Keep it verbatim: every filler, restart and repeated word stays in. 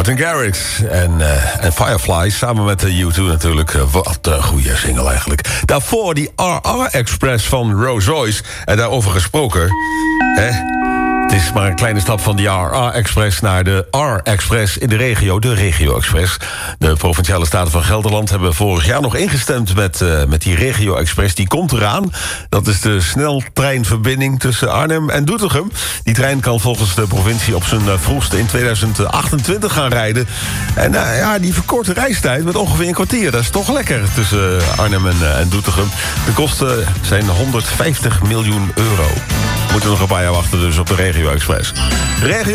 Martin Garrix en, uh, en Firefly, samen met de U twee natuurlijk. Uh, wat een goede single eigenlijk. Daarvoor die R R Express van Rolls Royce. En daarover gesproken, hè? Het is maar een kleine stap van de R R Express naar de R-Express in de regio, de Regio-Express. De Provinciale Staten van Gelderland hebben vorig jaar nog ingestemd met, uh, met die Regio-Express. Die komt eraan. Dat is de sneltreinverbinding tussen Arnhem en Doetinchem. Die trein kan volgens de provincie op zijn vroegste in tweeduizend achtentwintig gaan rijden. En uh, ja, die verkorte reistijd met ongeveer een kwartier. Dat is toch lekker tussen Arnhem en, uh, en Doetinchem. De kosten zijn honderdvijftig miljoen euro. We moeten nog een paar jaar wachten dus op de Regio-Express. Regio